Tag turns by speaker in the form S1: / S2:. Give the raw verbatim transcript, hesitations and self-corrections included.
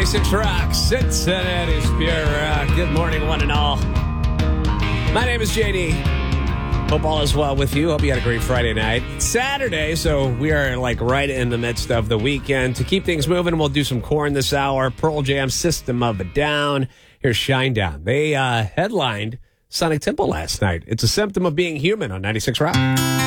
S1: ninety-six Rock, Cincinnati's Pure Rock. Good morning, one and all. My name is J D. Hope all is well with you. Hope you had a great Friday night. It's Saturday, so we are like right in the midst of the weekend. To keep things moving, we'll do some Korn this hour. Pearl Jam, System of a Down. Here's Shinedown. They uh, headlined Sonic Temple last night. It's a symptom of being human on ninety-six Rock.